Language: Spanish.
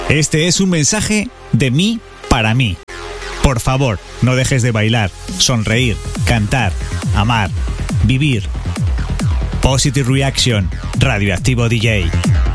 Este es un mensaje de mí para mí. Por favor, no dejes de bailar, sonreír, cantar, amar, vivir. Positive Reaction, Radioactivo DJ.